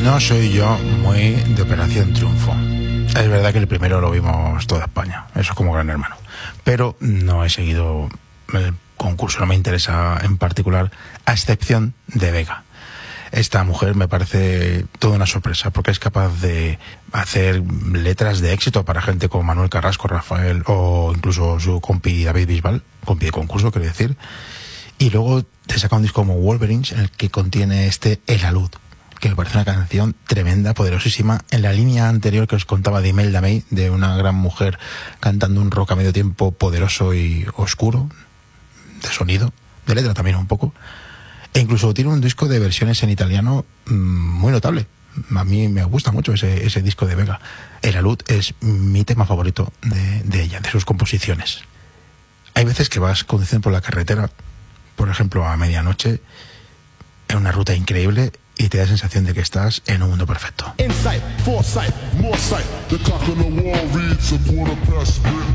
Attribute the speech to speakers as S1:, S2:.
S1: No soy yo muy de Operación Triunfo. Es verdad que el primero lo vimos toda España, eso es como Gran Hermano. Pero no he seguido el concurso, no me interesa en particular, a excepción de Vega. Esta mujer me parece toda una sorpresa, porque es capaz de hacer letras de éxito para gente como Manuel Carrasco, Rafael o incluso su compi David Bisbal, compi de concurso, quiero decir. Y luego te saca un disco como Wolverines, en el que contiene El Alud, que me parece una canción tremenda, poderosísima, en la línea anterior que os contaba de Imelda May, de una gran mujer cantando un rock a medio tiempo poderoso y oscuro, de sonido, de letra también un poco. E incluso tiene un disco de versiones en italiano muy notable. A mí me gusta mucho ese disco de Vega. El Alud es mi tema favorito de ella, de sus composiciones. Hay veces que vas conduciendo por la carretera, por ejemplo a medianoche, en una ruta increíble, y te da la sensación de que estás en un mundo perfecto.
S2: Insight, foresight, more sight. The clock on the wall reads a 1:15.